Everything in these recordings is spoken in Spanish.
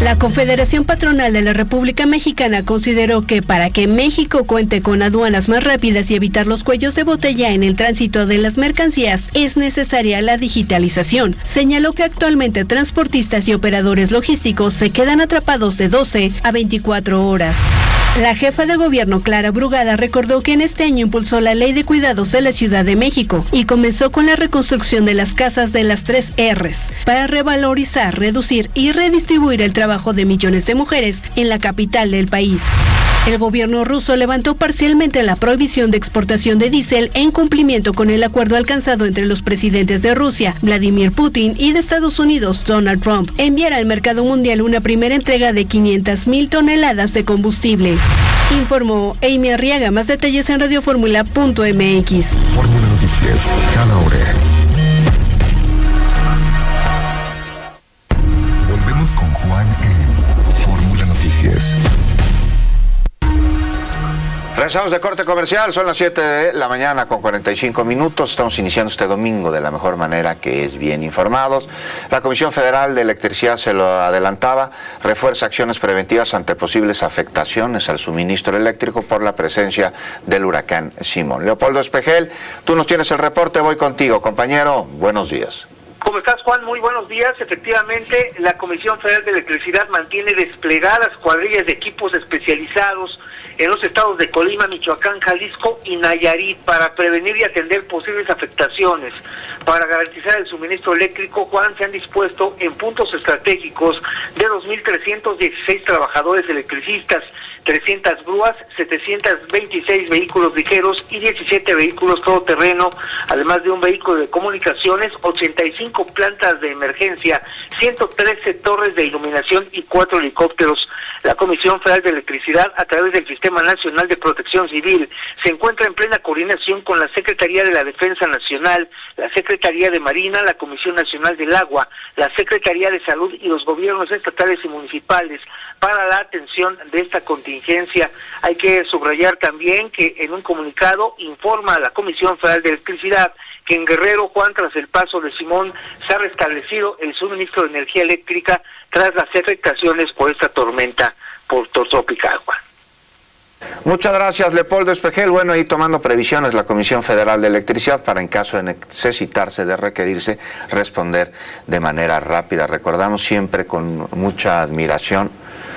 La Confederación Patronal de la República Mexicana consideró que para que México cuente con aduanas más rápidas y evitar los cuellos de botella en el tránsito de las mercancías, es necesaria la digitalización. Señaló que actualmente transportistas y operadores logísticos se quedan atrapados de 12 a 24 horas. La jefa de gobierno, Clara Brugada, recordó que en este año impulsó la Ley de Cuidados de la Ciudad de México y comenzó con la reconstrucción de las casas de las 3 Rs para revalorizar, reducir y redistribuir el trabajo de millones de mujeres en la capital del país. El gobierno ruso levantó parcialmente la prohibición de exportación de diésel en cumplimiento con el acuerdo alcanzado entre los presidentes de Rusia, Vladimir Putin, y de Estados Unidos, Donald Trump, enviar al mercado mundial una primera entrega de 500,000 toneladas de combustible. Informó Amy Arriaga. Más detalles en radioformula.mx. Fórmula Noticias, cada hora. Volvemos con Juan en Fórmula Noticias. Regresamos de corte comercial, son las 7 de la mañana con 45 minutos. Estamos iniciando este domingo de la mejor manera, que es bien informados. La Comisión Federal de Electricidad, se lo adelantaba, refuerza acciones preventivas ante posibles afectaciones al suministro eléctrico por la presencia del huracán Simón. Leopoldo Espejel, tú nos tienes el reporte, voy contigo, compañero, buenos días. ¿Cómo estás, Juan? Muy buenos días. Efectivamente, la Comisión Federal de Electricidad mantiene desplegadas cuadrillas de equipos especializados en los estados de Colima, Michoacán, Jalisco y Nayarit para prevenir y atender posibles afectaciones. Para garantizar el suministro eléctrico, Juan, se han dispuesto en puntos estratégicos de 2.316 trabajadores electricistas, 300 grúas, 726 vehículos ligeros y 17 vehículos todoterreno, además de un vehículo de comunicaciones, 85 plantas de emergencia, 113 torres de iluminación y 4 helicópteros. La Comisión Federal de Electricidad, a través del Sistema Nacional de Protección Civil, se encuentra en plena coordinación con la Secretaría de la Defensa Nacional, la Secretaría de Marina, la Comisión Nacional del Agua, la Secretaría de Salud y los gobiernos estatales y municipales para la atención de esta contingencia. Hay que subrayar también que en un comunicado informa a la Comisión Federal de Electricidad que en Guerrero, Juan, tras el paso de Simón, se ha restablecido el suministro de energía eléctrica tras las afectaciones por esta tormenta tropical, Juan. Muchas gracias, Leopoldo Espejel. Bueno, ahí tomando previsiones la Comisión Federal de Electricidad para, en caso de necesitarse, de requerirse, responder de manera rápida. Recordamos siempre con mucha admiración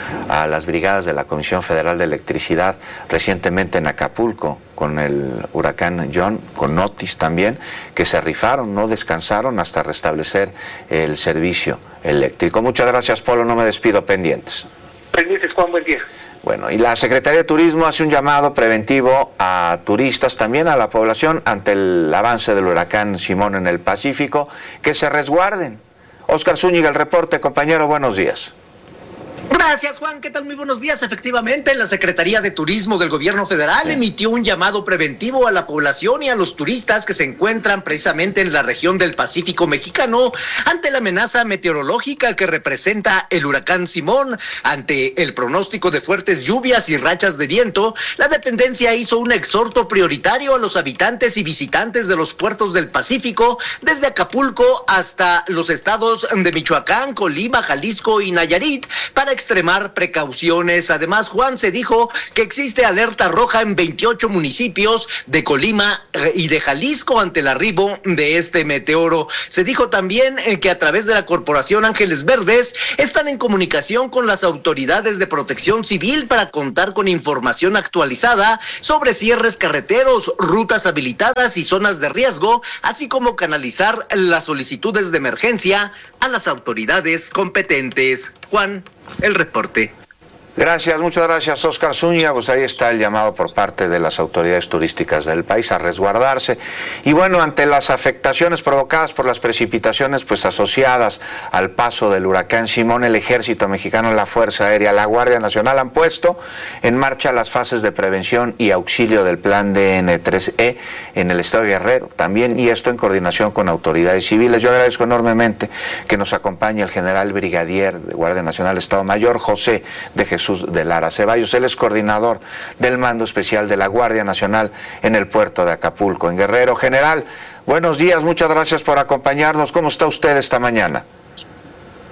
a las brigadas de la Comisión Federal de Electricidad, recientemente en Acapulco, con el huracán John, con Otis también, que se rifaron, no descansaron hasta restablecer el servicio eléctrico. Muchas gracias, Polo, no me despido, pendientes. Pendientes, Juan, buen día. Bueno, y la Secretaría de Turismo hace un llamado preventivo a turistas, también a la población, ante el avance del huracán Simón en el Pacífico, que se resguarden. Óscar Zúñiga, el reporte, compañero, buenos días. Gracias, Juan. ¿Qué tal? Muy buenos días. Efectivamente, la Secretaría de Turismo del Gobierno Federal emitió un llamado preventivo a la población y a los turistas que se encuentran precisamente en la región del Pacífico mexicano ante la amenaza meteorológica que representa el huracán Simón. Ante el pronóstico de fuertes lluvias y rachas de viento, la dependencia hizo un exhorto prioritario a los habitantes y visitantes de los puertos del Pacífico, desde Acapulco hasta los estados de Michoacán, Colima, Jalisco y Nayarit, para extremar precauciones. Además, Juan, se dijo que existe alerta roja en 28 municipios de Colima y de Jalisco ante el arribo de este meteoro. Se dijo también que a través de la Corporación Ángeles Verdes están en comunicación con las autoridades de protección civil para contar con información actualizada sobre cierres carreteros, rutas habilitadas y zonas de riesgo, así como canalizar las solicitudes de emergencia a las autoridades competentes. Juan, el reporte. Gracias, muchas gracias, Óscar Zúñiga. Pues ahí está el llamado por parte de las autoridades turísticas del país a resguardarse. Y bueno, ante las afectaciones provocadas por las precipitaciones pues asociadas al paso del huracán Simón, el Ejército Mexicano, la Fuerza Aérea, la Guardia Nacional han puesto en marcha las fases de prevención y auxilio del Plan DN3E en el estado de Guerrero también, y esto en coordinación con autoridades civiles. Yo agradezco enormemente que nos acompañe el general brigadier de Guardia Nacional, Estado Mayor, José de Jesús de Lara Ceballos. Él es coordinador del Mando Especial de la Guardia Nacional en el puerto de Acapulco, en Guerrero. General, buenos días, muchas gracias por acompañarnos. ¿Cómo está usted esta mañana?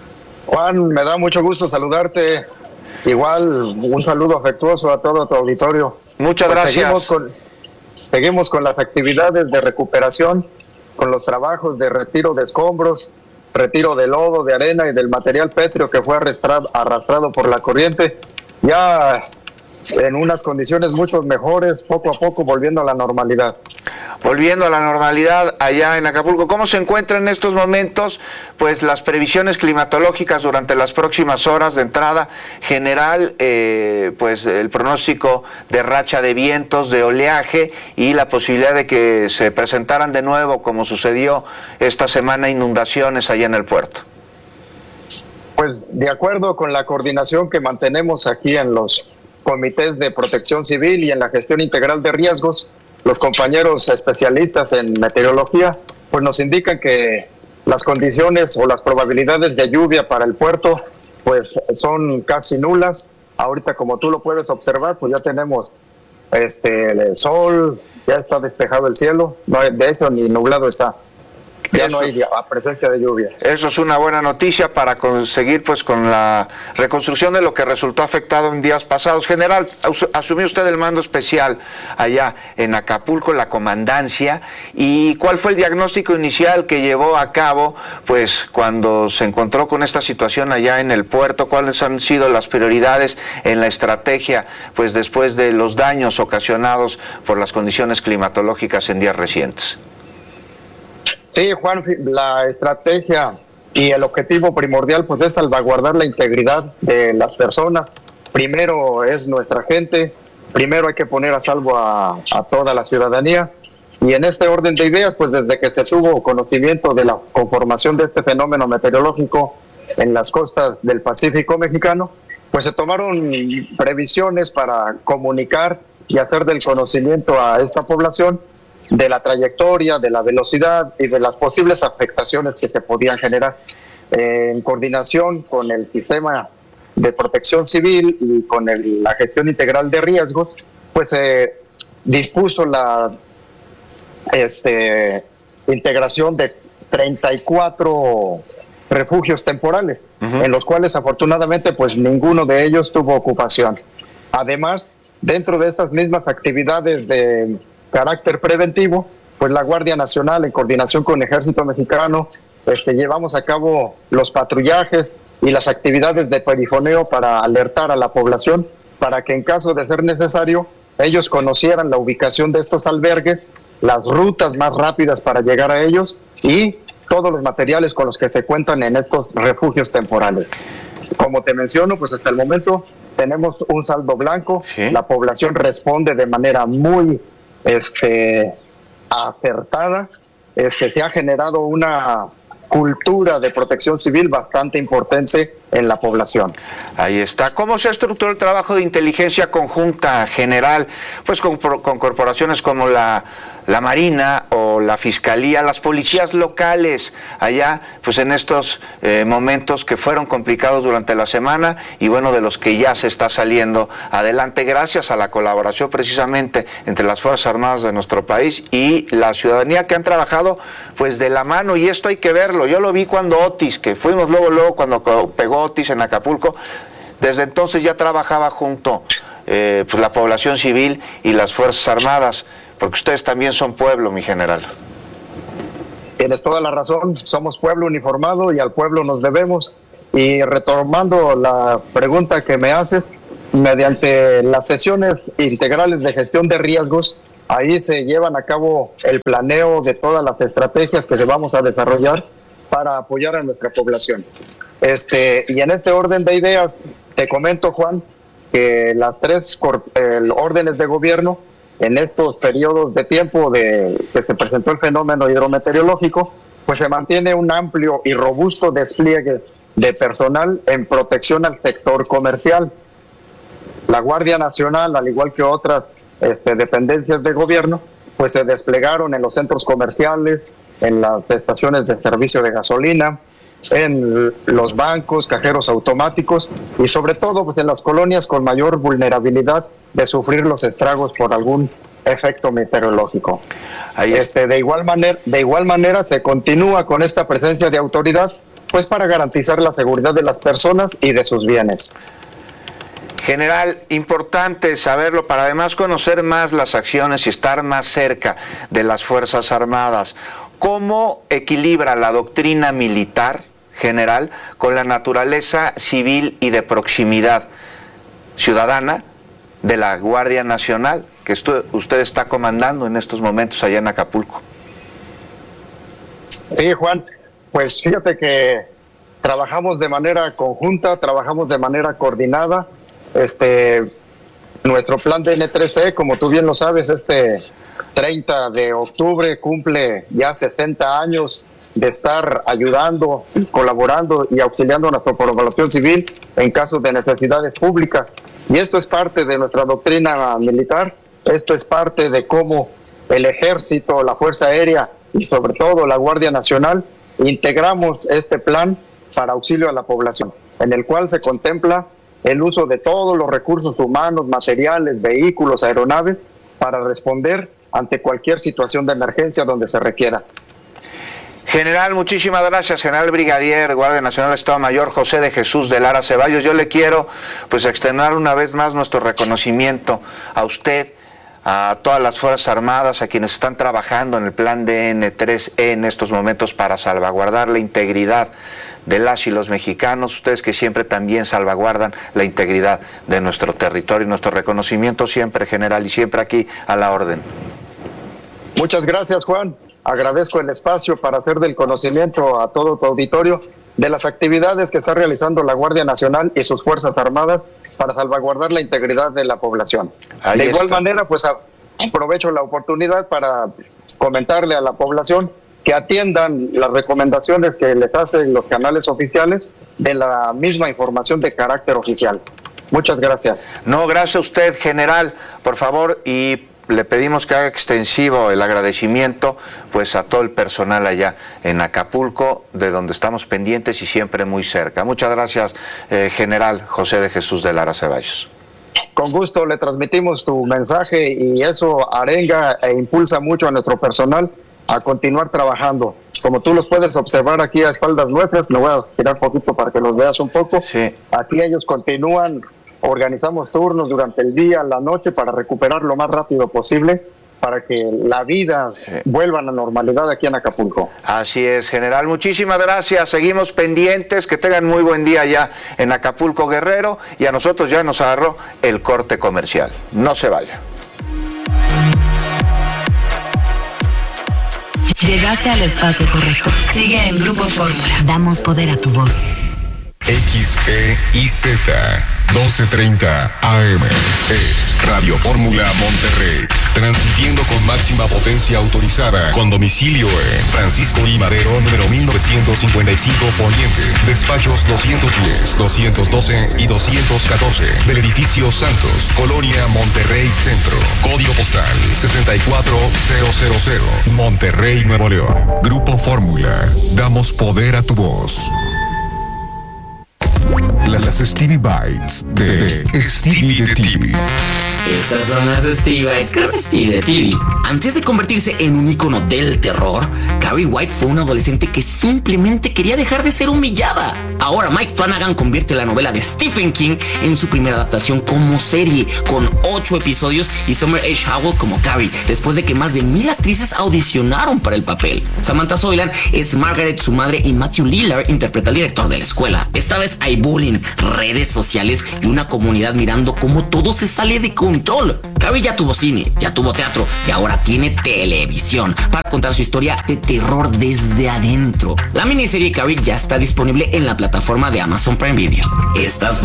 Juan, me da mucho gusto saludarte. Igual, un saludo afectuoso a todo tu auditorio. Muchas gracias. Seguimos con las actividades de recuperación, con los trabajos de retiro de escombros, retiro de lodo, de arena y del material pétreo que fue arrastrado por la corriente. Ya en unas condiciones mucho mejores, poco a poco volviendo a la normalidad. Volviendo a la normalidad allá en Acapulco, ¿cómo se encuentran en estos momentos pues las previsiones climatológicas durante las próximas horas? De entrada general, pues el pronóstico de racha de vientos, de oleaje y la posibilidad de que se presentaran de nuevo, como sucedió esta semana, inundaciones allá en el puerto. Pues de acuerdo con la coordinación que mantenemos aquí en los comités de protección civil y en la gestión integral de riesgos, los compañeros especialistas en meteorología pues nos indican que las condiciones o las probabilidades de lluvia para el puerto pues son casi nulas. Ahorita, como tú lo puedes observar, pues ya tenemos el sol, ya está despejado el cielo, no, de hecho ni nublado está. Ya no hay presencia de lluvia. Eso es una buena noticia para conseguir pues con la reconstrucción de lo que resultó afectado en días pasados. General, asumió usted el mando especial allá en Acapulco, la comandancia, y ¿cuál fue el diagnóstico inicial que llevó a cabo pues cuando se encontró con esta situación allá en el puerto? ¿Cuáles han sido las prioridades en la estrategia pues después de los daños ocasionados por las condiciones climatológicas en días recientes? Sí, Juan, la estrategia y el objetivo primordial pues es salvaguardar la integridad de las personas. Primero es nuestra gente, primero hay que poner a salvo a toda la ciudadanía, y en este orden de ideas pues desde que se tuvo conocimiento de la conformación de este fenómeno meteorológico en las costas del Pacífico mexicano, pues se tomaron previsiones para comunicar y hacer del conocimiento a esta población de la trayectoria, de la velocidad y de las posibles afectaciones que se podían generar. En coordinación con el sistema de protección civil y con la gestión integral de riesgos, pues se dispuso la integración de 34 refugios temporales, en los cuales afortunadamente pues ninguno de ellos tuvo ocupación. Además, dentro de estas mismas actividades de carácter preventivo, pues la Guardia Nacional en coordinación con el Ejército Mexicano llevamos a cabo los patrullajes y las actividades de perifoneo para alertar a la población para que en caso de ser necesario ellos conocieran la ubicación de estos albergues, las rutas más rápidas para llegar a ellos y todos los materiales con los que se cuentan en estos refugios temporales. Como te menciono, pues hasta el momento tenemos un saldo blanco. ¿Sí? La población responde de manera muy acertada. Se ha generado una cultura de protección civil bastante importante en la población. Ahí está. ¿Cómo se estructuró el trabajo de inteligencia conjunta general? Pues con corporaciones como la Marina o la Fiscalía, las policías locales allá, pues en estos momentos que fueron complicados durante la semana y bueno, de los que ya se está saliendo adelante gracias a la colaboración precisamente entre las Fuerzas Armadas de nuestro país y la ciudadanía que han trabajado pues de la mano, y esto hay que verlo. Yo lo vi cuando Otis, que fuimos luego cuando pegó Otis en Acapulco, desde entonces ya trabajaba junto pues la población civil y las Fuerzas Armadas. Porque ustedes también son pueblo, mi general. Tienes toda la razón, somos pueblo uniformado y al pueblo nos debemos. Y retomando la pregunta que me haces, mediante las sesiones integrales de gestión de riesgos, ahí se llevan a cabo el planeo de todas las estrategias que se vamos a desarrollar para apoyar a nuestra población. Y en este orden de ideas, te comento, Juan, que las tres órdenes de gobierno en estos periodos de tiempo que se presentó el fenómeno hidrometeorológico, pues se mantiene un amplio y robusto despliegue de personal en protección al sector comercial. La Guardia Nacional, al igual que otras dependencias de gobierno, pues se desplegaron en los centros comerciales, en las estaciones de servicio de gasolina, en los bancos, cajeros automáticos y sobre todo pues en las colonias con mayor vulnerabilidad de sufrir los estragos por algún efecto meteorológico. De igual manera se continúa con esta presencia de autoridad pues para garantizar la seguridad de las personas y de sus bienes. General, importante saberlo para además conocer más las acciones y estar más cerca de las Fuerzas Armadas. ¿Cómo equilibra la doctrina militar, general, con la naturaleza civil y de proximidad ciudadana de la Guardia Nacional que usted está comandando en estos momentos allá en Acapulco? Sí, Juan, pues fíjate que trabajamos de manera conjunta, trabajamos de manera coordinada. Nuestro plan de N3E, como tú bien lo sabes, 30 de octubre cumple ya 60 años de estar ayudando, colaborando y auxiliando a nuestra población civil en casos de necesidades públicas. Y esto es parte de nuestra doctrina militar, esto es parte de cómo el Ejército, la Fuerza Aérea y sobre todo la Guardia Nacional integramos este plan para auxilio a la población, en el cual se contempla el uso de todos los recursos humanos, materiales, vehículos, aeronaves, para responder ante cualquier situación de emergencia donde se requiera. General, muchísimas gracias. General Brigadier, Guardia Nacional, Estado Mayor, José de Jesús de Lara Ceballos. Yo le quiero pues externar una vez más nuestro reconocimiento a usted, a todas las Fuerzas Armadas, a quienes están trabajando en el plan de N3E en estos momentos para salvaguardar la integridad de las y los mexicanos, ustedes que siempre también salvaguardan la integridad de nuestro territorio, y nuestro reconocimiento siempre, general, y siempre aquí a la orden. Muchas gracias, Juan. Agradezco el espacio para hacer del conocimiento a todo tu auditorio de las actividades que está realizando la Guardia Nacional y sus Fuerzas Armadas para salvaguardar la integridad de la población. De igual manera, pues aprovecho la oportunidad para comentarle a la población que atiendan las recomendaciones que les hacen los canales oficiales de la misma información de carácter oficial. Muchas gracias. No, gracias a usted, general, por favor, y le pedimos que haga extensivo el agradecimiento pues a todo el personal allá en Acapulco, de donde estamos pendientes y siempre muy cerca. Muchas gracias, general José de Jesús de Lara Ceballos. Con gusto le transmitimos tu mensaje y eso arenga e impulsa mucho a nuestro personal a continuar trabajando. Como tú los puedes observar aquí a espaldas nuestras, me voy a girar un poquito para que los veas un poco. Sí. Aquí ellos continúan, organizamos turnos durante el día, la noche, para recuperar lo más rápido posible, para que la vida vuelva a la normalidad aquí en Acapulco. Así es, general. Muchísimas gracias. Seguimos pendientes. Que tengan muy buen día allá en Acapulco, Guerrero. Y a nosotros ya nos agarró el corte comercial. No se vaya. Llegaste al espacio correcto. Sigue en Grupo Fórmula. Damos poder a tu voz. XEIZ 1230 AM es Radio Fórmula Monterrey, transmitiendo con máxima potencia autorizada, con domicilio en Francisco I. Madero, número 1955 Poniente, despachos 210, 212 y 214 del edificio Santos, Colonia Monterrey Centro, código postal 64000, Monterrey, Nuevo León. Grupo Fórmula, damos poder a tu voz. Las Stevie Bites de Stevie de TV. Estas son las Stevie Bites con Stevie de TV. Antes de convertirse en un ícono del terror, Carrie White fue una adolescente que simplemente quería dejar de ser humillada. Ahora Mike Flanagan convierte la novela de Stephen King en su primera adaptación como serie, con 8 episodios y Summer H. Howell como Carrie, después de que más de 1000 actrices audicionaron para el papel. Samantha Soilan es Margaret, su madre, y Matthew Lillard interpreta al director de la escuela. Esta vez hay bullying, redes sociales y una comunidad mirando cómo todo se sale de control. Carrie ya tuvo cine, ya tuvo teatro y ahora tiene televisión para contar su historia de terror desde adentro. La miniserie Carrie ya está disponible en la plataforma de Amazon Prime Video. Estas